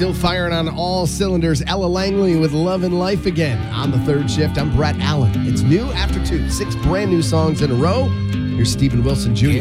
Still firing on all cylinders. Ella Langley with Love and Life Again. On the third shift, I'm Brett Allen. It's new after 2. 6 brand new songs in a row. Here's Stephen Wilson Jr.